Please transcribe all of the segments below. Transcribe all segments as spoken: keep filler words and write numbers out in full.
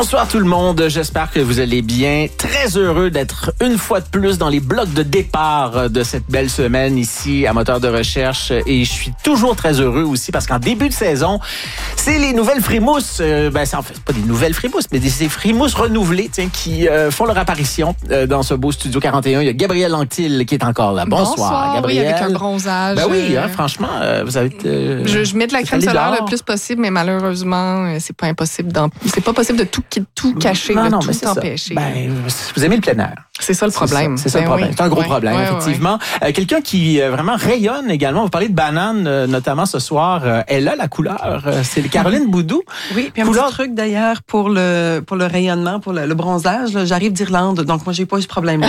Bonsoir tout le monde, j'espère que vous allez bien. Très heureux d'être une fois de plus dans les blocs de départ de cette belle semaine ici à Moteur de Recherche. Et je suis toujours très heureux aussi parce qu'en début de saison, c'est les nouvelles frémousses. Euh, ben, c'est en fait pas des nouvelles frémousses, mais des, des frémousses renouvelées tiens, qui euh, font leur apparition euh, dans ce beau Studio quarante et un. Il y a Gabrielle Anctil qui est encore là. Bonsoir, Bonsoir Gabrielle. Oui, avec un bronzage. Ben oui, hein, franchement, euh, vous avez... Euh, je, je mets de la crème solaire le plus possible, mais malheureusement, euh, c'est pas impossible. D'en... C'est pas possible de tout, tout cacher, non, de non, tout mais empêcher. Ben, vous aimez le plein air. C'est ça le problème. C'est ça, c'est ça ben le problème. Oui. C'est un gros oui. problème, oui, effectivement. Oui. Euh, quelqu'un qui euh, vraiment rayonne également. Vous parlez de banane, euh, notamment ce soir. Euh, elle a la couleur. Euh, c'est Caroline Boudou. Oui, puis un couleur... petit truc d'ailleurs pour le pour le rayonnement, pour le, le bronzage. Là, j'arrive d'Irlande, donc moi j'ai pas eu ce problème-là.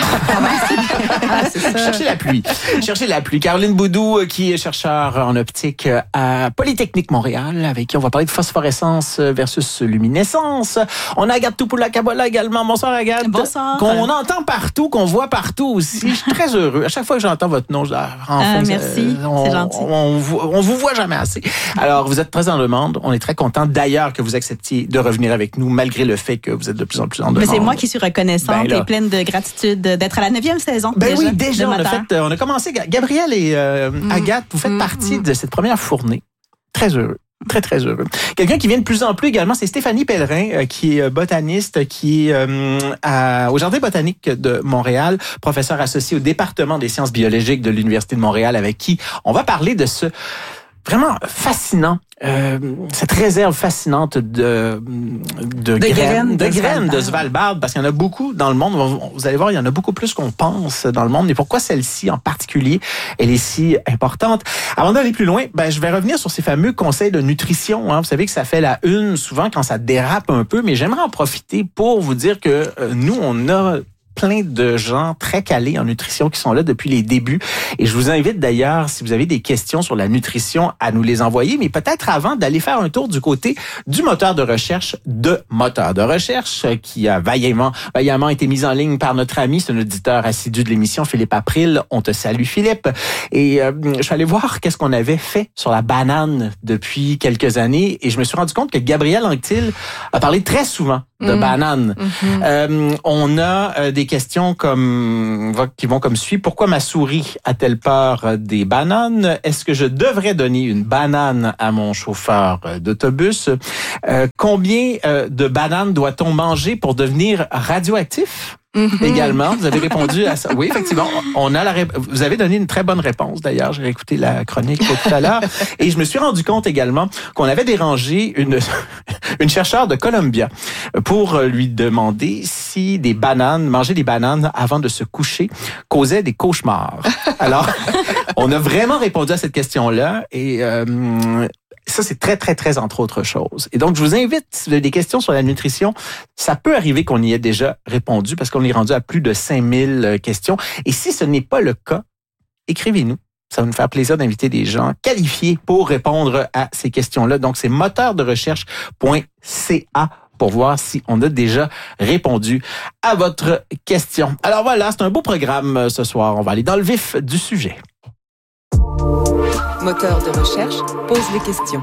ah, c'est ça. Cherchez la pluie. Cherchez la pluie. Caroline Boudou, euh, qui est chercheur en optique euh, à Polytechnique Montréal, avec qui on va parler de phosphorescence versus luminescence. On a Agathe Topoula-Kabola également. Bonsoir Agathe. Bonsoir. Qu'on entend partout, qu'on voit partout aussi. Je suis très heureux. À chaque fois que j'entends votre nom, je dis, ah, enfin, ah, merci, ça, on, c'est gentil. On, on, on, on vous voit jamais assez. Alors, vous êtes très en demande. On est très content d'ailleurs que vous acceptiez de revenir avec nous, malgré le fait que vous êtes de plus en plus en demande. Mais c'est moi qui suis reconnaissante ben et pleine de gratitude d'être à la neuvième saison. Ben déjà, oui, déjà, on a, fait, on a commencé. Gabrielle et euh, mmh, Agathe, vous faites mmh, partie mmh. de cette première fournée. Très heureux. Très, très heureux. Quelqu'un qui vient de plus en plus également, c'est Stéphanie Pellerin, euh, qui est botaniste, qui est euh, à, au Jardin botanique de Montréal, professeur associé au département des sciences biologiques de l'Université de Montréal, avec qui on va parler de ce vraiment fascinant, euh, cette réserve fascinante de, de, de graines, graines, de, de, graines de Svalbard, parce qu'il y en a beaucoup dans le monde. Vous allez voir, il y en a beaucoup plus qu'on pense dans le monde. Et pourquoi celle-ci en particulier, elle est si importante? Avant d'aller plus loin, ben, je vais revenir sur ces fameux conseils de nutrition. Hein. Vous savez que ça fait la une souvent quand ça dérape un peu, mais j'aimerais en profiter pour vous dire que euh, nous, on a plein de gens très calés en nutrition qui sont là depuis les débuts. Et je vous invite d'ailleurs, si vous avez des questions sur la nutrition, à nous les envoyer, mais peut-être avant d'aller faire un tour du côté du moteur de recherche de Moteur de Recherche, qui a vaillamment, vaillamment été mis en ligne par notre ami, c'est un auditeur assidu de l'émission, Philippe April. On te salue, Philippe. Et euh, je suis allé voir qu'est-ce qu'on avait fait sur la banane depuis quelques années, et je me suis rendu compte que Gabrielle Anctil a parlé très souvent de mmh. banane. Mmh. Euh, on a euh, des questions comme qui vont comme suit. Pourquoi ma souris a-t-elle peur des bananes? Est-ce que je devrais donner une banane à mon chauffeur d'autobus? Euh, combien euh, de bananes doit-on manger pour devenir radioactif? Mm-hmm. Également, vous avez répondu à ça. Oui, effectivement, on a la ré... vous avez donné une très bonne réponse. D'ailleurs, j'ai écouté la chronique tout à l'heure et je me suis rendu compte également qu'on avait dérangé une une chercheure de Columbia pour lui demander si des bananes, manger des bananes avant de se coucher causait des cauchemars. Alors, on a vraiment répondu à cette question-là et euh, ça, c'est très, très, très entre autres choses. Et donc, je vous invite, si vous avez des questions sur la nutrition, ça peut arriver qu'on y ait déjà répondu parce qu'on est rendu à plus de cinq mille questions. Et si ce n'est pas le cas, écrivez-nous. Ça va nous faire plaisir d'inviter des gens qualifiés pour répondre à ces questions-là. Donc, c'est moteur de recherche point c a pour voir si on a déjà répondu à votre question. Alors voilà, c'est un beau programme ce soir. On va aller dans le vif du sujet. Moteur de recherche pose les questions.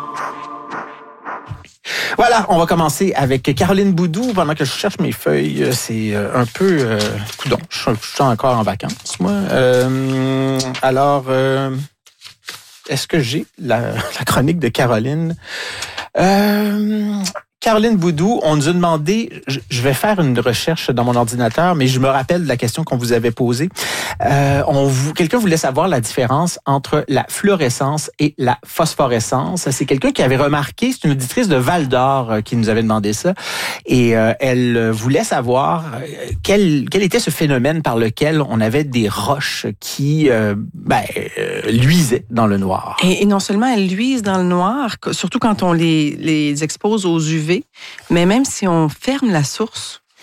Voilà, on va commencer avec Caroline Boudou. Pendant que je cherche mes feuilles, c'est un peu... Euh, coudonc, je, je suis encore en vacances, moi. Euh, alors, euh, est-ce que j'ai la, la chronique de Caroline? Euh... Caroline Boudou, on nous a demandé, je vais faire une recherche dans mon ordinateur, mais je me rappelle de la question qu'on vous avait posée. Euh, on vous, quelqu'un voulait savoir la différence entre la fluorescence et la phosphorescence. C'est quelqu'un qui avait remarqué, c'est une auditrice de Val-d'Or qui nous avait demandé ça, et euh, elle voulait savoir quel, quel était ce phénomène par lequel on avait des roches qui euh, ben, euh, luisaient dans le noir. Et, et non seulement elles luisent dans le noir, surtout quand on les, les expose aux U V, mais même si on ferme la source,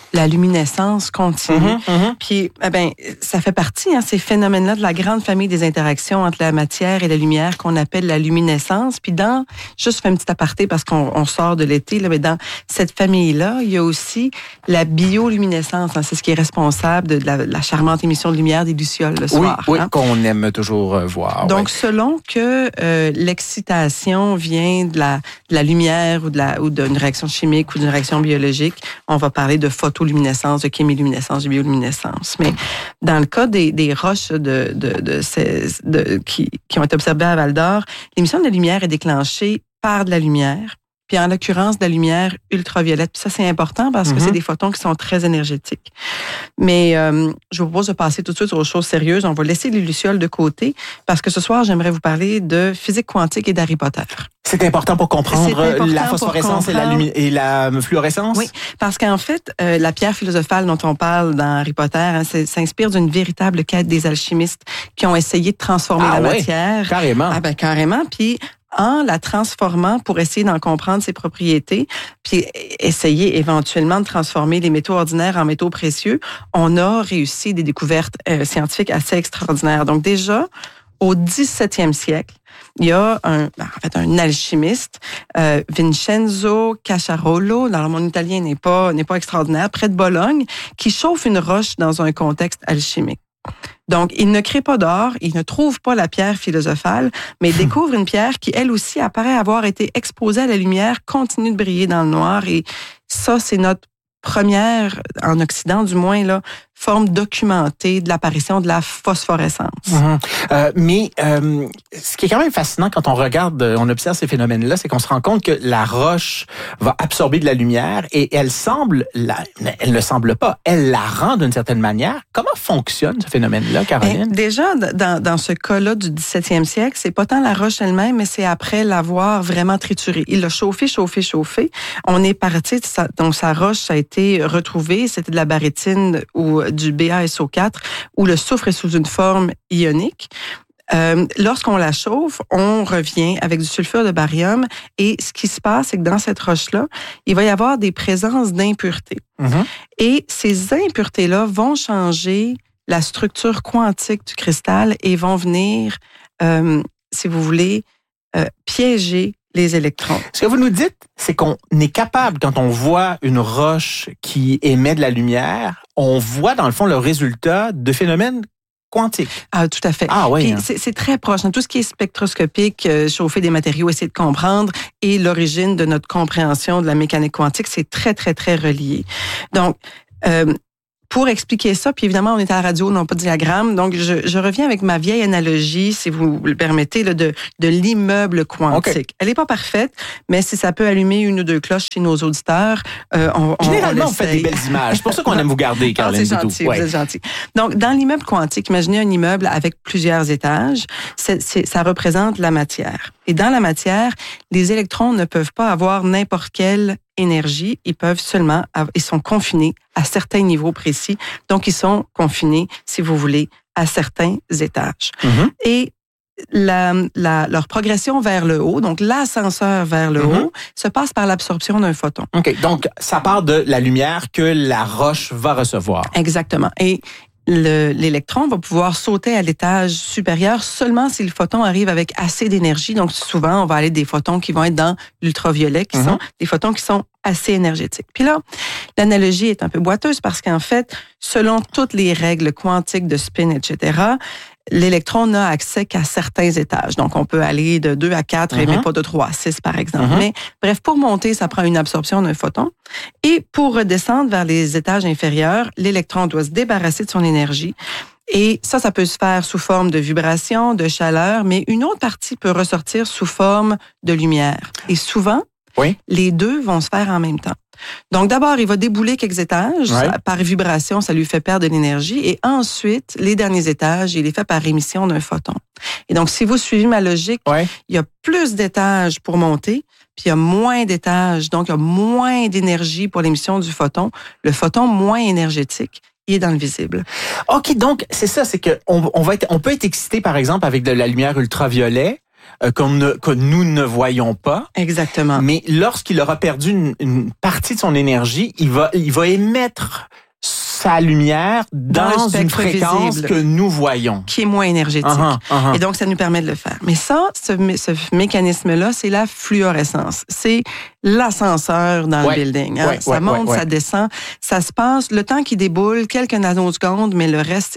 la luminescence continue. Mm-hmm, mm-hmm. Puis, eh ben, ça fait partie, hein, ces phénomènes-là, de la grande famille des interactions entre la matière et la lumière qu'on appelle la luminescence. Puis dans, juste faire un petit aparté parce qu'on on sort de l'été, là, mais dans cette famille-là, il y a aussi la bioluminescence. Hein, c'est ce qui est responsable de la, la charmante émission de lumière des lucioles le soir. Oui, oui, hein. qu'on aime toujours voir. Donc, ouais. selon que euh, l'excitation vient de la, de la lumière ou de la ou d'une réaction chimique ou d'une réaction biologique, on va parler de photoluminescence, de chémiluminescence, de bioluminescence. Mais dans le cas des, des roches de, de, de, ces, de, qui, qui ont été observées à Val-d'Or, l'émission de la lumière est déclenchée par de la lumière, puis en l'occurrence de la lumière ultraviolette. Puis ça, c'est important parce que mm-hmm. c'est des photons qui sont très énergétiques. Mais euh, je vous propose de passer tout de suite aux choses sérieuses. On va laisser les lucioles de côté parce que ce soir, j'aimerais vous parler de physique quantique et d'Harry Potter. C'est important pour comprendre important la phosphorescence pour et, la lumi- et la fluorescence? Oui, parce qu'en fait, euh, la pierre philosophale dont on parle dans Harry Potter hein, s'inspire d'une véritable quête des alchimistes qui ont essayé de transformer ah, la ouais, matière. Carrément. Ah ben carrément. Puis en la transformant pour essayer d'en comprendre ses propriétés, puis essayer éventuellement de transformer les métaux ordinaires en métaux précieux, on a réussi des découvertes euh, scientifiques assez extraordinaires. Donc déjà, au dix-septième siècle, il y a un, en fait, un alchimiste, euh, Vincenzo Cacciarolo, dans le monde italien n'est pas, n'est pas extraordinaire, près de Bologne, qui chauffe une roche dans un contexte alchimique. Donc, il ne crée pas d'or, il ne trouve pas la pierre philosophale, mais il découvre une pierre qui, elle aussi, apparaît avoir été exposée à la lumière, continue de briller dans le noir. Et ça, c'est notre première, en Occident du moins, là, forme documentée de l'apparition de la phosphorescence. Mmh. Euh, mais euh, ce qui est quand même fascinant quand on regarde, on observe ces phénomènes-là, c'est qu'on se rend compte que la roche va absorber de la lumière et elle semble, la, elle ne semble pas, elle la rend d'une certaine manière. Comment fonctionne ce phénomène-là, Caroline? Bien, déjà, dans, dans ce cas-là du dix-septième siècle, c'est pas tant la roche elle-même, mais c'est après l'avoir vraiment triturée. Il l'a chauffé, chauffé, chauffé. On est parti, sa, donc sa roche, ça a été retrouvée, c'était de la barytine ou du B A S O quatre, où le soufre est sous une forme ionique. Euh, lorsqu'on la chauffe, on revient avec du sulfure de barium et ce qui se passe, c'est que dans cette roche-là, il va y avoir des présences d'impuretés. Mm-hmm. Et ces impuretés-là vont changer la structure quantique du cristal et vont venir, euh, si vous voulez, euh, piéger les électrons. Ce que vous nous dites, c'est qu'on est capable, quand on voit une roche qui émet de la lumière, on voit dans le fond le résultat de phénomènes quantiques. Ah, tout à fait. Ah oui. Hein. C'est, c'est très proche. Tout ce qui est spectroscopique, euh, chauffer des matériaux, essayer de comprendre, et l'origine de notre compréhension de la mécanique quantique, c'est très, très, très relié. Donc, euh, pour expliquer ça, puis évidemment, on est à la radio, non pas de diagramme, donc je, je reviens avec ma vieille analogie, si vous le permettez, là, de, de l'immeuble quantique. Okay. Elle n'est pas parfaite, mais si ça peut allumer une ou deux cloches chez nos auditeurs, euh, on, on Généralement, on vous faites des belles images. C'est pour ça qu'on aime vous garder, Caroline. Ah, c'est gentil, ouais. Vous êtes gentil. Donc, dans l'immeuble quantique, imaginez un immeuble avec plusieurs étages, c'est, c'est, ça représente la matière. Et dans la matière, les électrons ne peuvent pas avoir n'importe quelle énergie, ils peuvent seulement, ils sont confinés à certains niveaux précis. Donc, ils sont confinés, si vous voulez, à certains étages. Mm-hmm. Et la, la, leur progression vers le haut, donc l'ascenseur vers le mm-hmm. haut, se passe par l'absorption d'un photon. OK. Donc, ça part de la lumière que la roche va recevoir. Exactement. Et Le, l'électron va pouvoir sauter à l'étage supérieur seulement si le photon arrive avec assez d'énergie. Donc, souvent, on va aller des photons qui vont être dans l'ultraviolet, qui mm-hmm. sont des photons qui sont assez énergétiques. Puis là, l'analogie est un peu boiteuse parce qu'en fait, selon toutes les règles quantiques de spin, et cetera, l'électron n'a accès qu'à certains étages. Donc, on peut aller de deux à quatre, mm-hmm. mais pas de trois à six, par exemple. Mm-hmm. Mais bref, pour monter, ça prend une absorption d'un photon. Et pour redescendre vers les étages inférieurs, l'électron doit se débarrasser de son énergie. Et ça, ça peut se faire sous forme de vibration, de chaleur, mais une autre partie peut ressortir sous forme de lumière. Et souvent, oui. les deux vont se faire en même temps. Donc, d'abord, il va débouler quelques étages. Ouais. Par vibration, ça lui fait perdre de l'énergie. Et ensuite, les derniers étages, il est fait par émission d'un photon. Et donc, si vous suivez ma logique, ouais. il y a plus d'étages pour monter, puis il y a moins d'étages. Donc, il y a moins d'énergie pour l'émission du photon. Le photon moins énergétique, il est dans le visible. OK, donc, c'est ça, c'est qu'on on va être, on peut être excité, par exemple, avec de la lumière ultraviolet. euh, qu'on ne, que nous ne voyons pas. Exactement. Mais lorsqu'il aura perdu une, une partie de son énergie, il va, il va émettre sa lumière dans, dans une fréquence visible, que nous voyons. Qui est moins énergétique. Uh-huh, uh-huh. Et donc, ça nous permet de le faire. Mais ça, ce, ce mécanisme-là, c'est la fluorescence. C'est l'ascenseur dans ouais, le building. Hein? Ouais, ça ouais, monte, ouais, ouais. ça descend. Ça se passe, le temps qui déboule, quelques nanosecondes, mais le reste,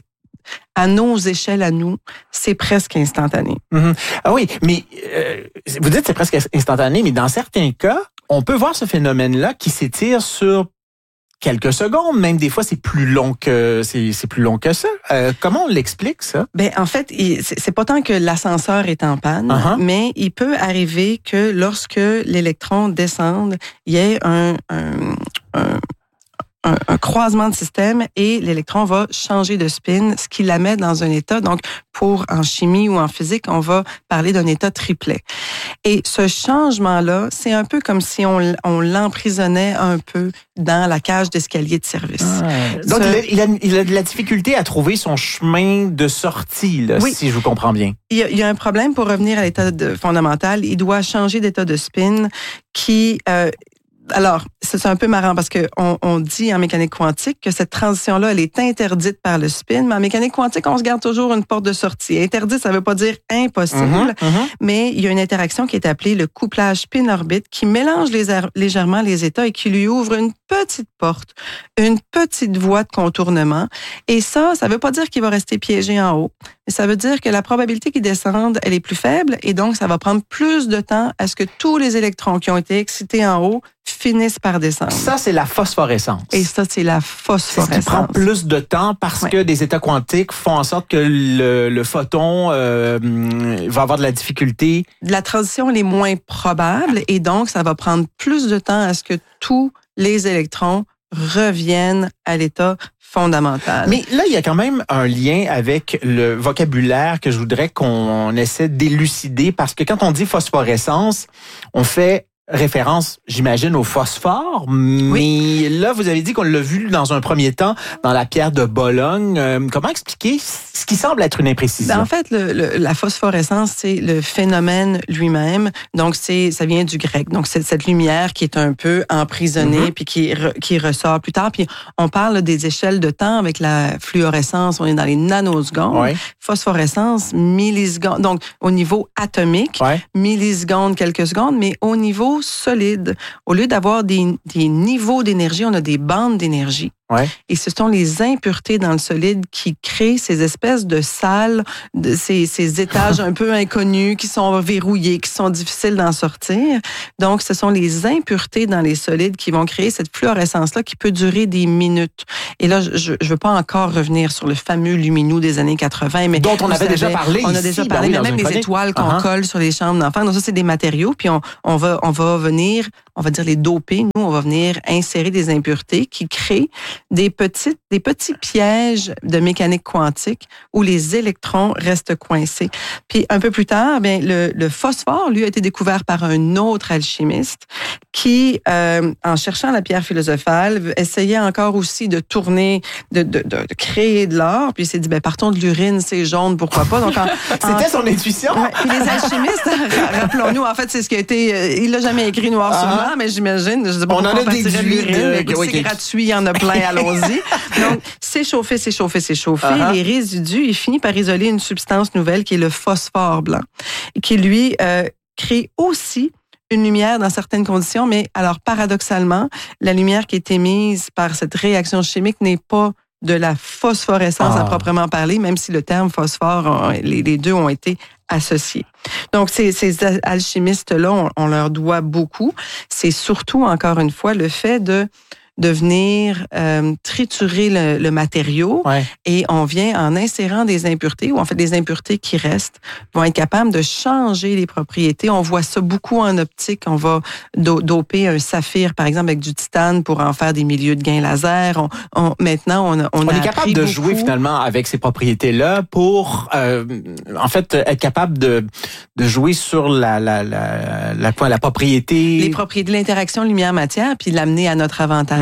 à nos échelles, à nous, c'est presque instantané. Mm-hmm. Ah oui, mais euh, vous dites que c'est presque instantané, mais dans certains cas, on peut voir ce phénomène-là qui s'étire sur quelques secondes, même des fois c'est plus long que c'est, c'est plus long que ça. Euh, comment on l'explique ça? Ben en fait, il, c'est, c'est pas tant que l'ascenseur est en panne, uh-huh. mais il peut arriver que lorsque l'électron descende, il y ait un, un, un Un, un croisement de système et l'électron va changer de spin, ce qui la met dans un état. Donc, pour en chimie ou en physique, on va parler d'un état triplet. Et ce changement-là, c'est un peu comme si on, on l'emprisonnait un peu dans la cage d'escalier de service. Ah, donc, ce, il, a, il a de la difficulté à trouver son chemin de sortie, là, oui, si je vous comprends bien. Il y a, il y a un problème pour revenir à l'état de, fondamental. Il doit changer d'état de spin qui... Euh, Alors, c'est un peu marrant parce que on, on dit en mécanique quantique que cette transition-là, elle est interdite par le spin, mais en mécanique quantique, on se garde toujours une porte de sortie. Interdite, ça veut pas dire impossible, mm-hmm, mm-hmm. mais il y a une interaction qui est appelée le couplage spin-orbite qui mélange les er- légèrement les états et qui lui ouvre une petite porte, une petite voie de contournement. Et ça, ça veut pas dire qu'il va rester piégé en haut, mais ça veut dire que la probabilité qu'il descende, elle est plus faible et donc ça va prendre plus de temps à ce que tous les électrons qui ont été excités en haut finissent par descendre. Ça, c'est la phosphorescence. Et ça, c'est la phosphorescence. C'est ce qui prend plus de temps parce ouais. que des états quantiques font en sorte que le, le photon euh, va avoir de la difficulté. La transition elle est moins probable et donc ça va prendre plus de temps à ce que tous les électrons reviennent à l'état fondamental. Mais là, il y a quand même un lien avec le vocabulaire que je voudrais qu'on essaie d'élucider parce que quand on dit phosphorescence, on fait référence, j'imagine, au phosphore, mais oui. là, vous avez dit qu'on l'a vu dans un premier temps dans la pierre de Bologne. Euh, comment expliquer ce qui semble être une imprécision? En fait, le, le, la phosphorescence, c'est le phénomène lui-même. Donc, c'est ça vient du grec. Donc, c'est cette lumière qui est un peu emprisonnée mm-hmm. puis qui, qui ressort plus tard. Puis, on parle des échelles de temps avec la fluorescence. On est dans les nanosecondes. Ouais. Phosphorescence, millisecondes. Donc, au niveau atomique, ouais. millisecondes, quelques secondes, mais au niveau solide. Au lieu d'avoir des, des niveaux d'énergie, on a des bandes d'énergie. Ouais. Et ce sont les impuretés dans le solide qui créent ces espèces de salles, de ces, ces étages un peu inconnus qui sont verrouillés, qui sont difficiles d'en sortir. Donc, ce sont les impuretés dans les solides qui vont créer cette fluorescence-là qui peut durer des minutes. Et là, je ne veux pas encore revenir sur le fameux lumineux des années quatre-vingts, mais dont on avait savez, déjà parlé. On ici, a déjà parlé, ben oui, même les chronique. étoiles qu'on uh-huh. colle sur les chambres d'enfants. Donc ça, c'est des matériaux. Puis on, on va, on va venir, on va dire les doper. Nous, on va venir insérer des impuretés qui créent des petites, des petits pièges de mécanique quantique où les électrons restent coincés. Puis un peu plus tard, bien, le, le phosphore, lui, a été découvert par un autre alchimiste qui, euh, en cherchant la pierre philosophale, essayait encore aussi de tourner, de, de, de, de créer de l'or. Puis il s'est dit, ben partons de l'urine, c'est jaune, pourquoi pas. Donc en, C'était en, son intuition. Ouais, puis les alchimistes, rappelons-nous, en fait, c'est ce qui a été, euh, il l'a jamais écrit noir sur blanc, mais j'imagine, je sais pas on pourquoi en a on partirait de l'urine, de... mais écoute, okay. c'est gratuit, il y en a plein, allons-y. Donc, s'échauffer, s'échauffer, s'échauffer, uh-huh. les résidus, il finit par isoler une substance nouvelle qui est le phosphore blanc, et qui, lui, euh, crée aussi une lumière dans certaines conditions, mais alors, paradoxalement, la lumière qui est émise par cette réaction chimique n'est pas de la phosphorescence ah. à proprement parler, même si le terme phosphore, les, les deux ont été associés. Donc, ces, ces alchimistes-là, on, on leur doit beaucoup. C'est surtout, encore une fois, le fait de de venir euh, triturer le, le matériau ouais. et on vient en insérant des impuretés, ou en fait des impuretés qui restent, vont être capables de changer les propriétés. On voit ça beaucoup en optique. On va do- doper un saphir, par exemple, avec du titane pour en faire des milieux de gain laser. On, on, maintenant, on, a, on, on a est capable de beaucoup. jouer finalement avec ces propriétés-là pour, euh, en fait, être capable de, de jouer sur la, la, la, la, la, la propriété. Les propriétés, l'interaction lumière-matière, puis l'amener à notre avantage.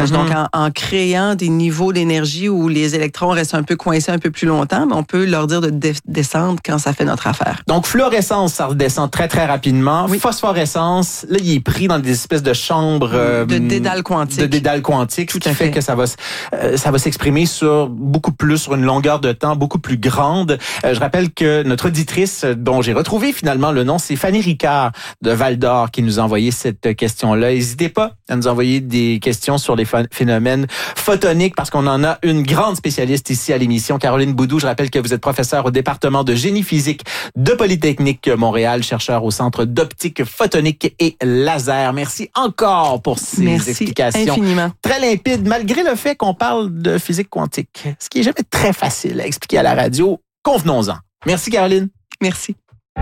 Mm-hmm. Donc, en, en créant des niveaux d'énergie où les électrons restent un peu coincés un peu plus longtemps, mais on peut leur dire de de- descendre quand ça fait notre affaire. Donc, fluorescence, ça redescend très, très rapidement. Oui. Phosphorescence, là, il est pris dans des espèces de chambres... euh, De dédale quantique. De dédale quantique, ce Tout qui à fait fait. que ça va, s- euh, ça va s'exprimer sur beaucoup plus, sur une longueur de temps beaucoup plus grande. Euh, je rappelle que notre auditrice, euh, dont j'ai retrouvé finalement le nom, c'est Fanny Ricard de Val-d'Or qui nous a envoyé cette question-là. N'hésitez pas à nous envoyer des questions sur les ph- phénomènes photoniques parce qu'on en a une grande spécialiste ici à l'émission, Caroline Boudou. Je rappelle que vous êtes professeure au département de génie physique de Polytechnique Montréal, chercheur au Centre d'optique photonique et laser. Merci encore pour ces Merci explications infiniment. très limpide, malgré le fait qu'on parle de physique quantique, ce qui est jamais très facile à expliquer à la radio. Convenons-en. Merci, Caroline. Merci.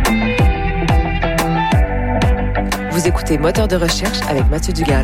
Vous écoutez Moteur de recherche avec Mathieu Dugal.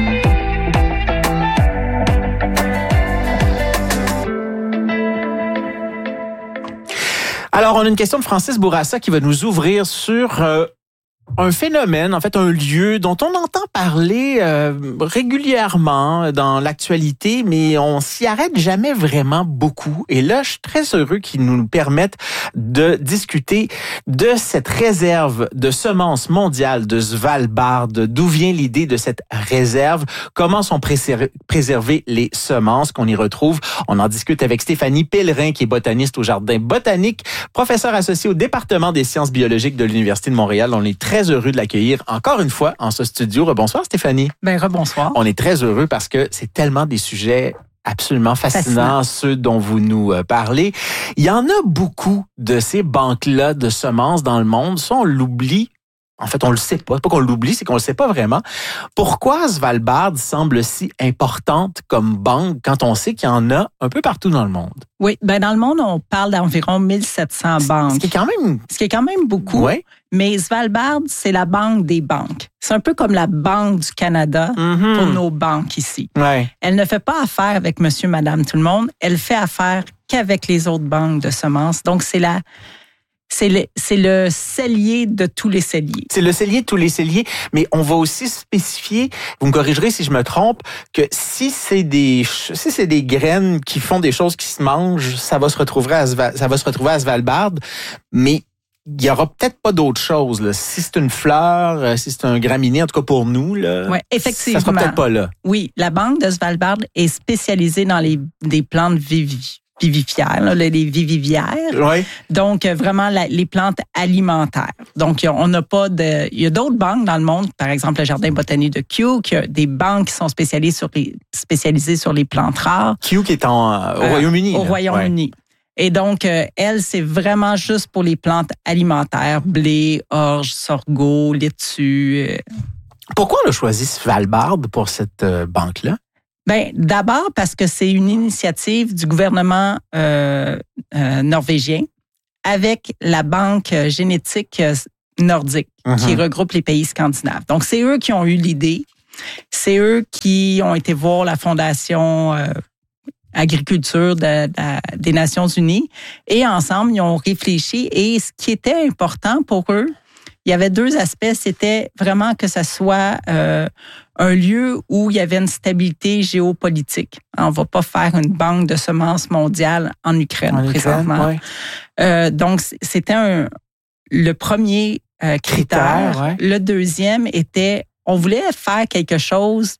Alors, on a une question de Francis Bourassa qui va nous ouvrir sur euh, un phénomène, en fait, un lieu dont on entend parler euh, régulièrement dans l'actualité, mais on s'y arrête jamais vraiment beaucoup. Et là, je suis très heureux qu'ils nous permettent de discuter de cette réserve de semences mondiales de Svalbard. D'où vient l'idée de cette réserve? Comment sont préser- préservées les semences qu'on y retrouve? On en discute avec Stéphanie Pellerin, qui est botaniste au Jardin botanique, professeure associée au département des sciences biologiques de l'Université de Montréal. On est très heureux de l'accueillir encore une fois en ce studio. Bonsoir Stéphanie. Ben, rebonsoir. On est très heureux parce que c'est tellement des sujets absolument fascinants, Fascinant. ceux dont vous nous euh, parlez. Il y en a beaucoup de ces banques-là de semences dans le monde. Ça, on l'oublie. En fait, on le sait pas. C'est pas qu'on l'oublie, c'est qu'on le sait pas vraiment. Pourquoi Svalbard semble si importante comme banque quand on sait qu'il y en a un peu partout dans le monde? Oui, ben dans le monde, on parle d'environ mille sept cents Ce banques, qui est quand même... ce qui est quand même beaucoup. Ouais. Mais Svalbard, c'est la banque des banques. C'est un peu comme la Banque du Canada Mhm. pour nos banques ici. Ouais. Elle ne fait pas affaire avec monsieur, madame, tout le monde. Elle fait affaire qu'avec les autres banques de semences. Donc, c'est la... C'est le, c'est le cellier de tous les celliers. C'est le cellier de tous les celliers, mais on va aussi spécifier, vous me corrigerez si je me trompe, que si c'est des ch- si c'est des graines qui font des choses qui se mangent, ça va se retrouver à Sva- ça va se retrouver à Svalbard, mais il y aura peut-être pas d'autre chose là. Si c'est une fleur, euh, si c'est un graminé, en tout cas pour nous là, Ouais, effectivement. ça sera peut-être pas là. Oui, la Banque de Svalbard est spécialisée dans les des plantes vivi- vivifières, là, les vivivières. Ouais. Donc, euh, vraiment, la- les plantes alimentaires. Donc, y a- on n'a pas de... Il y a d'autres banques dans le monde, par exemple le Jardin botanique de Kew, qui a des banques qui sont spécialisées sur les, spécialisées sur les plantes rares. Kew qui est en, euh, au euh, Royaume-Uni. Au là. Royaume-Uni. Et donc, euh, elle, c'est vraiment juste pour les plantes alimentaires, blé, orge, sorgho, laitue. euh. Ouais. Pourquoi on a choisi Svalbard pour cette euh, banque-là? Ben, d'abord parce que c'est une initiative du gouvernement euh, euh, norvégien avec la banque génétique euh, nordique Mhm. qui regroupe les pays scandinaves. Donc, c'est eux qui ont eu l'idée. C'est eux qui ont été voir la Fondation euh, agriculture de- de- des Nations unies et ensemble, ils ont réfléchi et ce qui était important pour eux, il y avait deux aspects. C'était vraiment que ce soit euh, un lieu où il y avait une stabilité géopolitique. On va pas faire une banque de semences mondiale en Ukraine En Ukraine, présentement. ouais. Euh, donc, c'était un, le premier euh, critère. Critère, ouais. Le deuxième était, on voulait faire quelque chose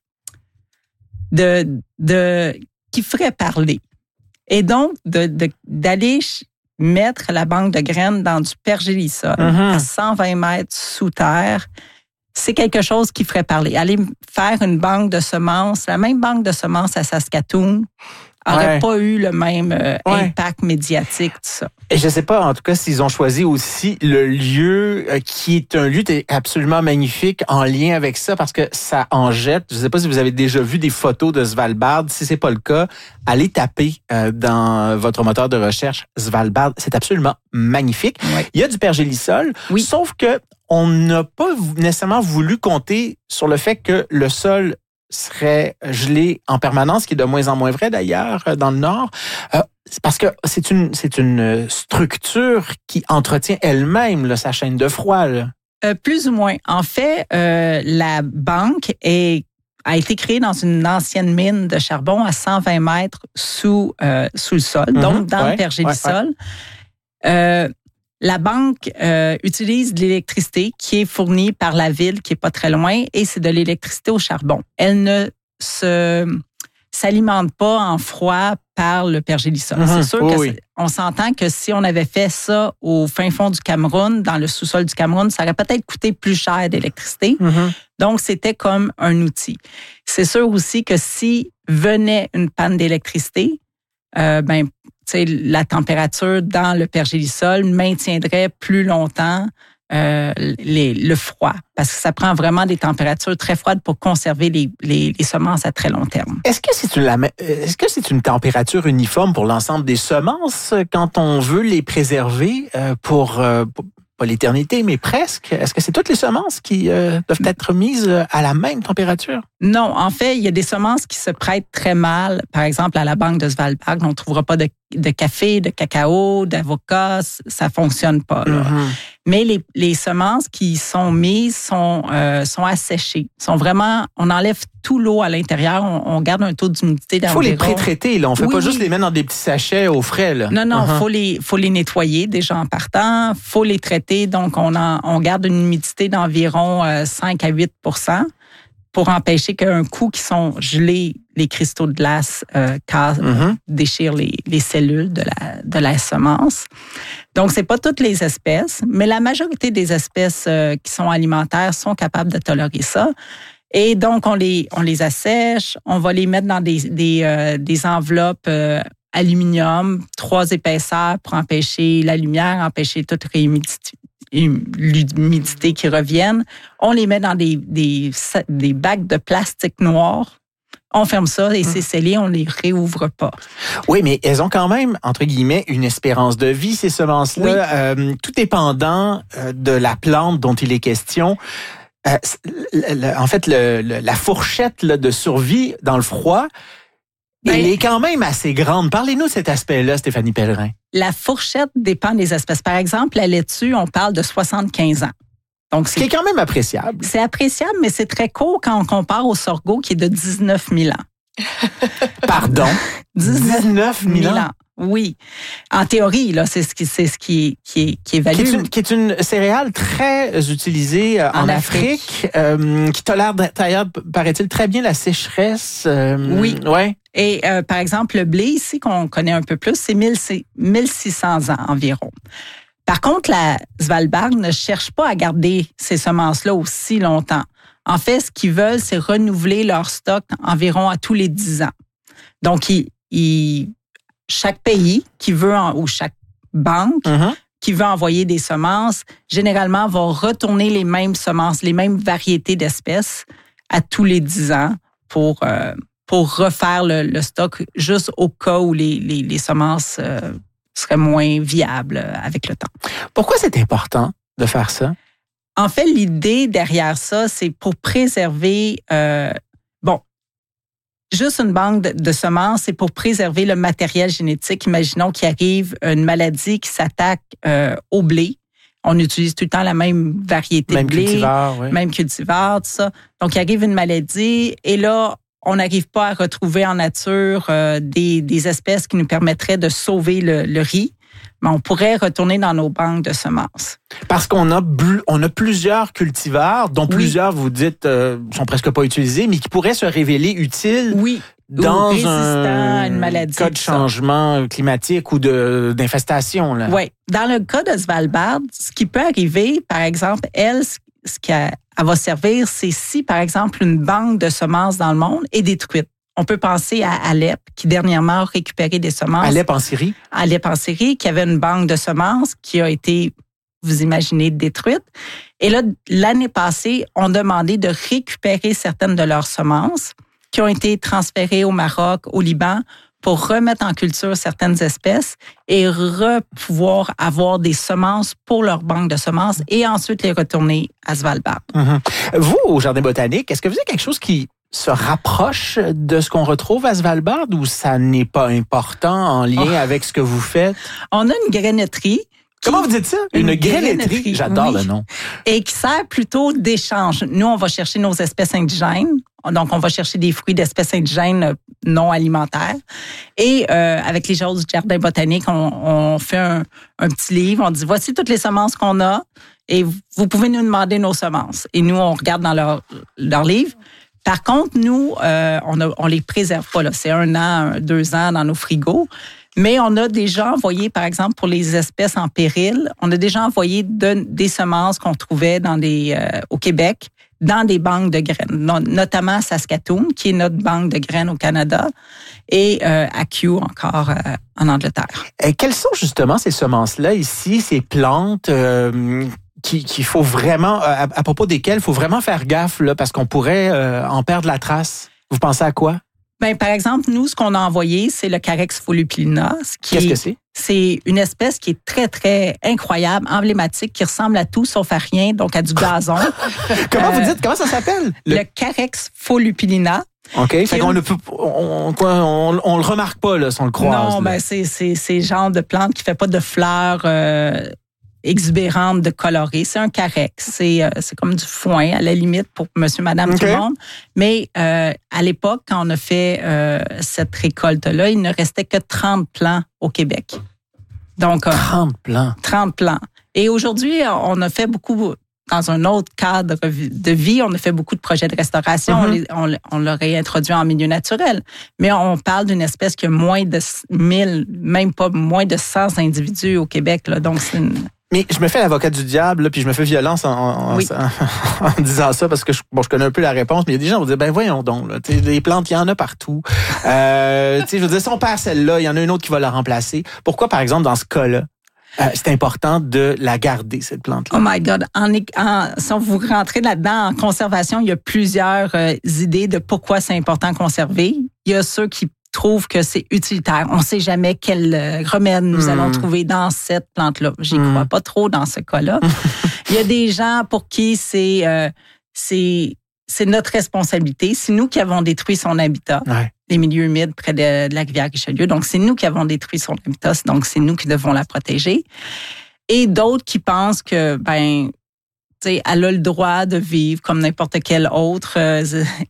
de, de qui ferait parler. Et donc, de, de, d'aller ch- mettre la banque de graines dans du pergélisol Mhm. à cent vingt mètres sous terre, c'est quelque chose qui ferait parler. Aller faire une banque de semences, la même banque de semences à Saskatoon, n'aurait Ouais. pas eu le même euh, Ouais. impact médiatique, tout ça. Et je sais pas, en tout cas, s'ils ont choisi aussi le lieu euh, qui est un lieu absolument magnifique en lien avec ça parce que ça en jette. Je sais pas si vous avez déjà vu des photos de Svalbard. Si c'est pas le cas, allez taper euh, dans votre moteur de recherche Svalbard. C'est absolument magnifique. Ouais. Il y a du pergélisol, Oui. sauf que on n'a pas nécessairement voulu compter sur le fait que le sol serait gelé en permanence, ce qui est de moins en moins vrai d'ailleurs euh, dans le Nord. Euh, c'est parce que c'est une c'est une structure qui entretient elle-même là, sa chaîne de froid. Là. Euh, plus ou moins. En fait, euh, la banque est a été créé dans une ancienne mine de charbon à cent vingt mètres sous, euh, sous le sol, mm-hmm. donc dans ouais, le pergélisol. Ouais, ouais. Euh, la banque euh, utilise de l'électricité qui est fournie par la ville, qui est pas très loin, et c'est de l'électricité au charbon. Elle ne se s'alimente pas en froid par le pergélisol. Mm-hmm. C'est sûr oh, qu'on oui. s'entend que si on avait fait ça au fin fond du Cameroun, dans le sous-sol du Cameroun, ça aurait peut-être coûté plus cher d'électricité. Mm-hmm. Donc, c'était comme un outil. C'est sûr aussi que si venait une panne d'électricité, euh, ben, tu sais, la température dans le pergélisol maintiendrait plus longtemps Euh, les, le froid, parce que ça prend vraiment des températures très froides pour conserver les, les, les semences à très long terme. Est-ce que c'est une, est-ce que c'est une température uniforme pour l'ensemble des semences quand on veut les préserver pour, pour pas l'éternité, mais presque? Est-ce que c'est toutes les semences qui euh, doivent être mises à la même température? Non, en fait, il y a des semences qui se prêtent très mal. Par exemple, à la banque de Svalbard, on ne trouvera pas de, de café, de cacao, d'avocat, ça ne fonctionne pas. Là. Mm-hmm. Mais les, les semences qui sont mises sont, euh, sont asséchées. Sont vraiment, on enlève tout l'eau à l'intérieur, on, on garde un taux d'humidité d'environ. Il faut les pré-traiter, là. On ne fait oui, pas oui. juste les mettre dans des petits sachets au frais. Là. Non, non, il uh-huh. faut, les, faut les nettoyer déjà en partant. Il faut les traiter. Donc, on, en, on garde une humidité d'environ euh, cinq à huit pour cent pour empêcher qu'un coup qui sont gelés, les cristaux de glace euh, cassent, mm-hmm. déchirent les, les cellules de la, de la semence. Donc, c'est pas toutes les espèces, mais la majorité des espèces euh, qui sont alimentaires sont capables de tolérer ça. Et donc, on les, on les assèche, on va les mettre dans des, des, euh, des enveloppes euh, aluminium, trois épaisseurs pour empêcher la lumière, empêcher toute réhumidité. l'humidité qui revienne. On les met dans des, des, des bacs de plastique noir. On ferme ça et c'est scellé, on ne les réouvre pas. Oui, mais elles ont quand même, entre guillemets, une espérance de vie, ces semences-là. Oui. Euh, tout dépendant de la plante dont il est question. Euh, en fait, le, le, la fourchette là, de survie dans le froid, ben, elle est quand même assez grande. Parlez-nous de cet aspect-là, Stéphanie Pellerin. La fourchette dépend des espèces. Par exemple, la laitue, on parle de soixante-quinze ans. Donc, c'est, Ce qui est quand même appréciable. C'est appréciable, mais c'est très court quand on compare au sorgho qui est de dix-neuf mille ans. Pardon? dix-neuf mille ans? Oui. En théorie, là, c'est ce qui, c'est ce qui, qui est, qui est évalué. Qui est une, qui est une céréale très utilisée en, en Afrique, Afrique euh, qui tolère d'ailleurs, paraît-il, très bien la sécheresse. Euh, oui. Ouais. Et euh, par exemple, le blé ici, qu'on connaît un peu plus, c'est mille six cents ans environ. Par contre, la Svalbard ne cherche pas à garder ces semences-là aussi longtemps. En fait, ce qu'ils veulent, c'est renouveler leur stock environ à tous les dix ans. Donc, ils, ils, chaque pays qui veut, ou chaque banque uh-huh. qui veut envoyer des semences, généralement, va retourner les mêmes semences, les mêmes variétés d'espèces à tous les dix ans pour... Euh, pour refaire le, le stock juste au cas où les, les, les semences euh, seraient moins viables avec le temps. Pourquoi c'est important de faire ça? En fait, l'idée derrière ça, c'est pour préserver... Euh, bon, juste une banque de, de semences, c'est pour préserver le matériel génétique. Imaginons qu'il arrive une maladie qui s'attaque euh, au blé. On utilise tout le temps la même variété même de blé. Cultivar, oui. Même cultivar, tout ça. Donc, il arrive une maladie et là... on n'arrive pas à retrouver en nature euh, des, des espèces qui nous permettraient de sauver le, le riz, mais on pourrait retourner dans nos banques de semences. Parce qu'on a, on a plusieurs cultivars, dont oui. plusieurs, vous dites, euh, sont presque pas utilisés, mais qui pourraient se révéler utiles oui. dans ou un à une maladie, cas de changement climatique ou de, d'infestation. Oui. Dans le cas de Svalbard, ce qui peut arriver, par exemple, elle, ce qu'elle va servir, c'est si, par exemple, une banque de semences dans le monde est détruite. On peut penser à Alep, qui dernièrement a récupéré des semences. Alep en Syrie? Alep en Syrie, qui avait une banque de semences qui a été, vous imaginez, détruite. Et là, l'année passée, on demandé de récupérer certaines de leurs semences qui ont été transférées au Maroc, au Liban, pour remettre en culture certaines espèces et re pouvoir avoir des semences pour leur banque de semences et ensuite les retourner à Svalbard. Mm-hmm. Vous, au Jardin botanique, est-ce que vous avez quelque chose qui se rapproche de ce qu'on retrouve à Svalbard ou ça n'est pas important en lien oh. avec ce que vous faites? On a une grainetterie Comment vous dites ça? Une, Une grainerie. grainerie. J'adore oui. le nom. Et qui sert plutôt d'échange. Nous, on va chercher nos espèces indigènes. Donc, on va chercher des fruits d'espèces indigènes non alimentaires. Et euh, avec les gens du Jardin botanique, on, on fait un, un petit livre. On dit, voici toutes les semences qu'on a et vous pouvez nous demander nos semences. Et nous, on regarde dans leur, leur livre. Par contre, nous, euh, on, a, on les préserve pas. Là. C'est un an, deux ans dans nos frigos. Mais on a déjà envoyé, par exemple, pour les espèces en péril, on a déjà envoyé de, des semences qu'on trouvait dans des, euh, au Québec dans des banques de graines, notamment à Saskatoon, qui est notre banque de graines au Canada, et euh, à Kew encore euh, en Angleterre. Et quelles sont justement ces semences-là ici, ces plantes euh, qui, qu'il faut vraiment, à, à propos desquelles il faut vraiment faire gaffe, là, parce qu'on pourrait euh, en perdre la trace? Vous pensez à quoi? Ben, par exemple, nous, ce qu'on a envoyé, c'est le Carex folupulina. Qu'est-ce que c'est? C'est une espèce qui est très, très incroyable, emblématique, qui ressemble à tout sauf à rien, donc à du gazon. Comment euh, vous dites? Comment ça s'appelle? Le, le Carex folupulina. OK. Fait qu'on ne peut, on, on, on, on le remarque pas, là, si on le croise. Non, ben, c'est, c'est, c'est le genre de plante qui fait pas de fleurs, euh, exubérante de coloré. C'est un carex. C'est, euh, c'est comme du foin, à la limite, pour monsieur, madame, okay. tout le monde. Mais euh, à l'époque, quand on a fait euh, cette récolte-là, il ne restait que trente plants au Québec. Donc, euh, trente plants? trente plants. Et aujourd'hui, on a fait beaucoup, dans un autre cadre de vie, on a fait beaucoup de projets de restauration. Mm-hmm. On, les, on, on l'a réintroduit en milieu naturel. Mais on parle d'une espèce qui a moins de mille, même pas moins de cent individus au Québec. Là. Donc, c'est une... Mais je me fais l'avocat du diable, là, puis je me fais violence en, en, oui. en, en disant ça, parce que je, bon, je connais un peu la réponse, mais il y a des gens qui vont dire, ben voyons donc, là, les plantes, il y en a partout. Euh, je veux dire, si on perd celle-là, il y en a une autre qui va la remplacer. Pourquoi, par exemple, dans ce cas-là, euh, c'est important de la garder, cette plante-là? Oh my God! En, en, si vous rentrez là-dedans, en conservation, il y a plusieurs euh, idées de pourquoi c'est important de conserver. Il y a ceux qui trouve que c'est utilitaire. On ne sait jamais quel remède nous mmh. allons trouver dans cette plante-là. J'y mmh. crois pas trop dans ce cas-là. Il y a des gens pour qui c'est, euh, c'est, c'est notre responsabilité. C'est nous qui avons détruit son habitat, ouais. les milieux humides près de, de la rivière Richelieu. Donc, c'est nous qui avons détruit son habitat. Donc, c'est nous qui devons la protéger. Et d'autres qui pensent que, ben, tu sais, elle a le droit de vivre comme n'importe quelle autre euh,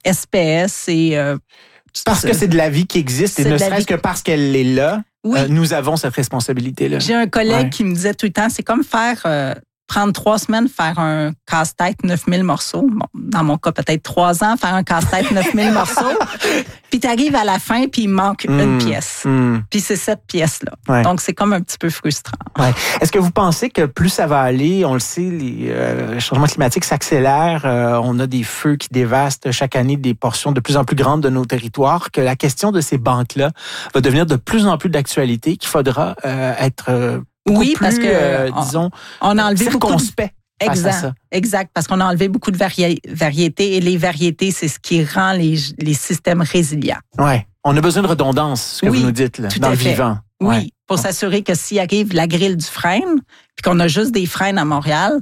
espèce et euh, parce que c'est de la vie qui existe et ne serait-ce que parce qu'elle est là, oui. euh, nous avons cette responsabilité-là. J'ai un collègue ouais. qui me disait tout le temps, c'est comme faire, euh, prendre trois semaines, faire un casse-tête neuf mille morceaux. Bon, dans mon cas, peut-être trois ans, faire un casse-tête neuf mille morceaux. Puis tu arrives à la fin, puis il manque mmh, une pièce. Mmh. Puis c'est cette pièce-là. Ouais. Donc, c'est comme un petit peu frustrant. Ouais. Est-ce que vous pensez que plus ça va aller, on le sait, les euh, changements climatiques s'accélèrent, euh, on a des feux qui dévastent chaque année des portions de plus en plus grandes de nos territoires, que la question de ces banques-là va devenir de plus en plus d'actualité, qu'il faudra euh, être euh, oui, plus, parce que, euh, disons, on a enlevé circonspect. Exact, exact, parce qu'on a enlevé beaucoup de vari- variétés et les variétés, c'est ce qui rend les, les systèmes résilients. Ouais, on a besoin de redondance, ce que oui, vous nous dites, là, dans le fait. vivant. Oui, ouais. pour s'assurer que s'il arrive la grille du frêne, puis qu'on a juste des frênes à Montréal,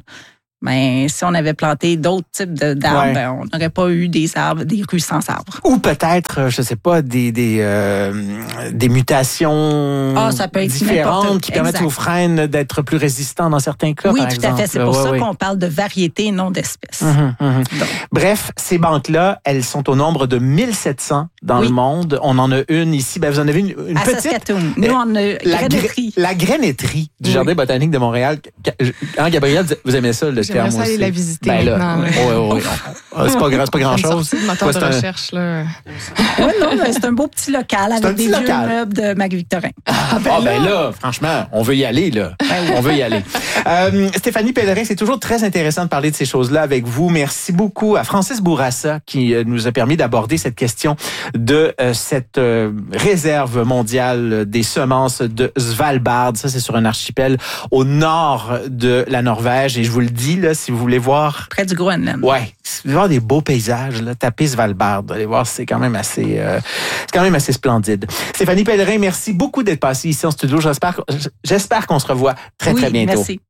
ben si on avait planté d'autres types de, d'arbres, ouais. ben, on n'aurait pas eu des arbres, des rues sans arbres. Ou peut-être, je sais pas, des des euh, des mutations oh, ça peut être différentes qui permettent aux frênes d'être plus résistants dans certains cas. Oui, par tout exemple. à fait. C'est pour ouais, ça ouais. qu'on parle de variété et non d'espèces. Mmh, mmh. Bref, ces banques-là, elles sont au nombre de mille sept cents dans oui. le monde. On en a une ici. Ben, vous en avez une, une à petite. Saskatoon. Nous, on a la grainerie. La grainerie du oui. Jardin botanique de Montréal. Hein, Gabrielle, vous aimez ça, le J'aimerais terme ça aussi? aller la visiter ben, maintenant. Là, oui, oui, oui. C'est pas, c'est pas grand-chose. C'est moteur de recherche, là. Oui, non, mais c'est un beau petit local avec des vieux local. meubles de Mac-Victorin. Ah, ben, ah, ben là, là, franchement, on veut y aller, là. On veut y aller. Euh, Stéphanie Pellerin, c'est toujours très intéressant de parler de ces choses-là avec vous. Merci beaucoup à Francis Bourassa qui euh, nous a permis d'aborder cette question de euh, cette euh, réserve mondiale des semences de Svalbard. Ça, c'est sur un archipel au nord de la Norvège. Et je vous le dis, là, si vous voulez voir... Près du Groenland. Ouais. Si vous voulez voir des beaux paysages, là, tapez Svalbard. Allez voir, c'est quand même assez, euh, c'est quand même assez splendide. Stéphanie Pellerin, merci beaucoup d'être passée ici en studio. J'espère, j'espère qu'on se revoit très, oui, très bientôt. Merci.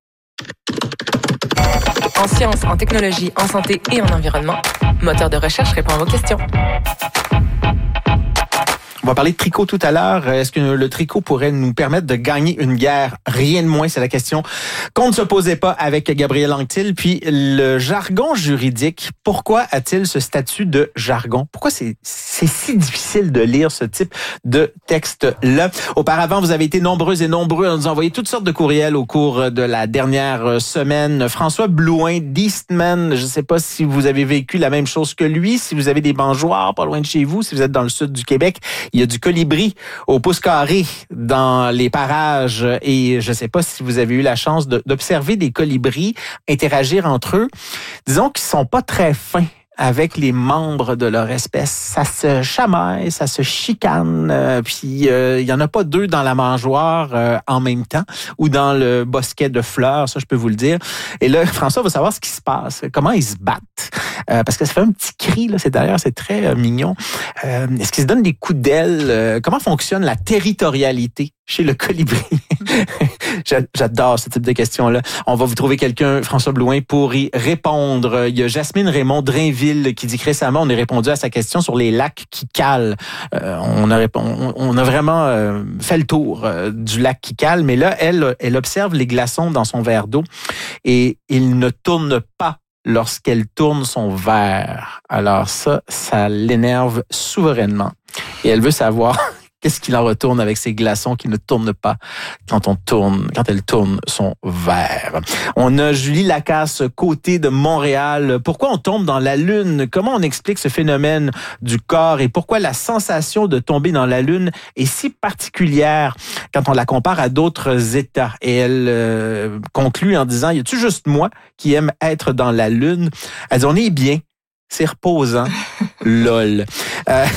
En sciences, en technologie, en santé et en environnement, Moteur de recherche répond à vos questions. On va parler de tricot tout à l'heure. Est-ce que le tricot pourrait nous permettre de gagner une guerre? Rien de moins, c'est la question qu'on ne se posait pas avec Gabriel Anctil. Puis le jargon juridique, pourquoi a-t-il ce statut de jargon? Pourquoi c'est, c'est si difficile de lire ce type de texte-là? Auparavant, vous avez été nombreux et nombreux à nous envoyer toutes sortes de courriels au cours de la dernière semaine. François Blouin d'Eastman, je ne sais pas si vous avez vécu la même chose que lui, si vous avez des mangeoires pas loin de chez vous, si vous êtes dans le sud du Québec, il y a du colibri au pouce carré dans les parages et je ne sais pas si vous avez eu la chance de, d'observer des colibris interagir entre eux. Disons qu'ils sont pas très fins avec les membres de leur espèce. Ça se chamaille, ça se chicane, euh, puis euh, il y en a pas deux dans la mangeoire euh, en même temps ou dans le bosquet de fleurs, ça je peux vous le dire. Et là, François va savoir ce qui se passe, comment ils se battent. Euh, parce que ça fait un petit cri, là, c'est d'ailleurs, c'est très euh, mignon. Euh, est-ce qu'ils se donnent des coups d'aile? Euh, comment fonctionne la territorialité chez le colibri? J'adore ce type de questions-là. On va vous trouver quelqu'un, François Blouin, pour y répondre. Il y a Jasmine Raymond Drainville qui dit que récemment, on a répondu à sa question sur les lacs qui calent. Euh, on, a, on, on a vraiment euh, fait le tour euh, du lac qui cale, mais là, elle, elle observe les glaçons dans son verre d'eau et il ne tourne pas lorsqu'elle tourne son verre. Alors ça, ça l'énerve souverainement. Et elle veut savoir qu'est-ce qu'il en retourne avec ces glaçons qui ne tournent pas quand on tourne, quand elle tourne son verre. On a Julie Lacasse, côté de Montréal. Pourquoi on tombe dans la Lune? Comment on explique ce phénomène du corps et pourquoi la sensation de tomber dans la Lune est si particulière quand on la compare à d'autres États? Et elle euh, conclut en disant, y a-tu juste moi qui aime être dans la Lune? Elle dit, on est bien. C'est reposant. Lol. Euh,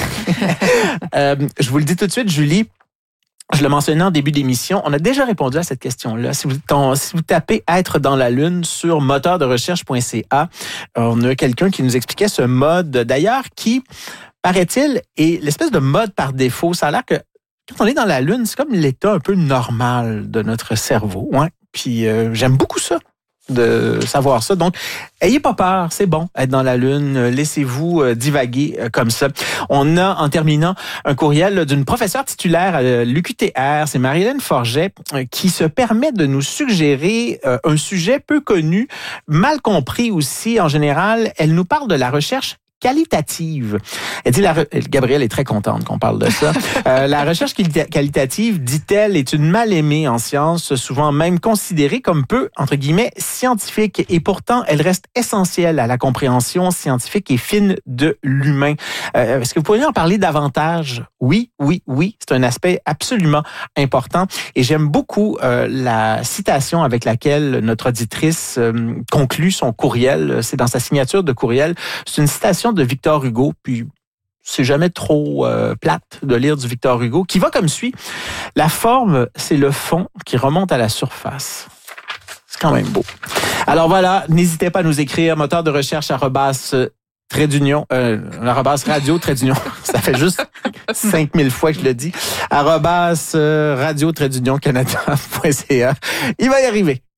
euh, je vous le dis tout de suite, Julie. Je le mentionnais en début d'émission, on a déjà répondu à cette question-là. Si vous, ton, si vous tapez « Être dans la Lune » sur moteur de recherche point c a, on a quelqu'un qui nous expliquait ce mode, d'ailleurs, qui, paraît-il, est l'espèce de mode par défaut. Ça a l'air que quand on est dans la Lune, c'est comme l'état un peu normal de notre cerveau. Ouais. Puis euh, j'aime beaucoup ça, de savoir ça. Donc, ayez pas peur, c'est bon, être dans la Lune. Laissez-vous euh, divaguer euh, comme ça. On a, en terminant, un courriel d'une professeure titulaire à l'U Q T R, c'est Marie-Hélène Forget, euh, qui se permet de nous suggérer euh, un sujet peu connu, mal compris aussi en général. Elle nous parle de la recherche qualitative. Elle dit, la re... Gabrielle est très contente qu'on parle de ça. euh, la recherche qualitative, dit-elle, est une mal-aimée en sciences, souvent même considérée comme peu, entre guillemets, scientifique. Et pourtant, elle reste essentielle à la compréhension scientifique et fine de l'humain. Euh, est-ce que vous pourriez en parler davantage? Oui, oui, oui. C'est un aspect absolument important. Et j'aime beaucoup euh, la citation avec laquelle notre auditrice euh, conclut son courriel. C'est dans sa signature de courriel. C'est une citation de Victor Hugo, puis c'est jamais trop euh, plate de lire du Victor Hugo, qui va comme suit. La forme, c'est le fond qui remonte à la surface. C'est quand même beau. Alors voilà, n'hésitez pas à nous écrire, moteur de recherche arrobas trait d'union, euh, arrobas radio trait d'union. Ça fait juste cinq mille fois que je le dis. Arrobas radio trait d'union canada point c a. Il va y arriver.